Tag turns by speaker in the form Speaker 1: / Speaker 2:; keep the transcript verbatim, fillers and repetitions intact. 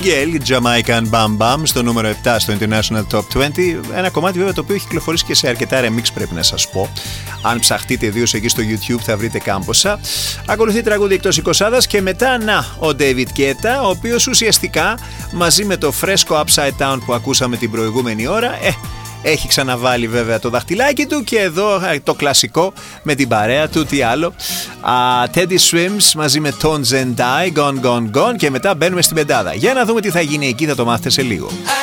Speaker 1: Miguel, Jamaican Bam Bam, στο νούμερο επτά στο International Top είκοσι. Ένα κομμάτι βέβαια το οποίο έχει κυκλοφορήσει και σε αρκετά remix, πρέπει να σας πω. Αν ψαχτείτε ιδίως εκεί στο YouTube θα βρείτε κάμποσα. Ακολουθεί τραγούδι εκτός εικοσάδας και μετά να, ο David Guetta, ο οποίος ουσιαστικά μαζί με το φρέσκο Upside Down που ακούσαμε την προηγούμενη ώρα, ε, έχει ξαναβάλει βέβαια το δαχτυλάκι του και εδώ το κλασικό με την παρέα του, τι άλλο. uh, Teddy Swims μαζί με Tones and I, Gone Gone Gone, και μετά μπαίνουμε στην πεντάδα. Για να δούμε τι θα γίνει εκεί, θα το μάθετε σε λίγο.